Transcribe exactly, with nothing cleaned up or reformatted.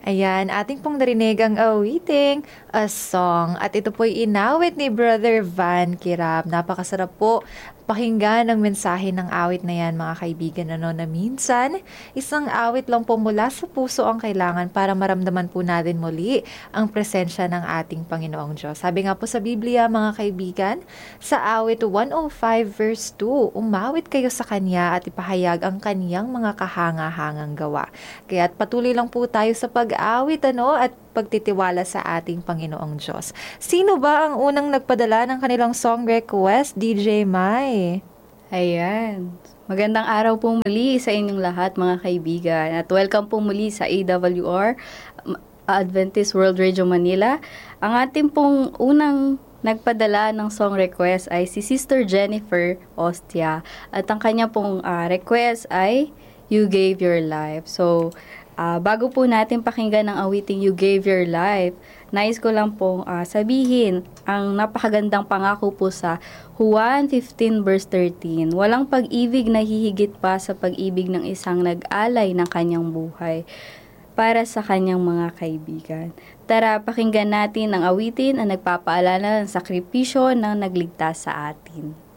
Ayan, ating pong narinig ang awiting A Song. At ito po'y inawit ni Brother Van Kirab. Napakasarap po pakinggan ang mensahe ng awit na yan, mga kaibigan. Ano, na minsan, isang awit lang po mula sa puso ang kailangan para maramdaman po natin muli ang presensya ng ating Panginoong Diyos. Sabi nga po sa Biblia, mga kaibigan, sa awit one oh five verse two, umawit kayo sa Kanya at ipahayag ang Kaniyang mga kahanga-hangang gawa. Kaya patuloy lang po tayo sa pag-awit ano, at pagtitiwala sa ating Panginoong Diyos. Sino ba ang unang nagpadala ng kanilang song request, D J Mai? Ayan. Magandang araw po muli sa inyong lahat, mga kaibigan. At welcome po muli sa A W R, Adventist World Radio Manila. Ang ating pong unang nagpadala ng song request ay si Sister Jennifer Ostia. At ang kanya pong uh, request ay You Gave Your Life. So, Uh, bago po natin pakinggan ang awiting You Gave Your Life, nais ko lang pong uh, sabihin ang napakagandang pangako po sa Juan fifteen verse thirteen. Walang pag-ibig na hihigit pa sa pag-ibig ng isang nag-alay ng kanyang buhay para sa kanyang mga kaibigan. Tara, pakinggan natin ang awitin na nagpapaalala ng sakripisyo ng nagligtas sa atin.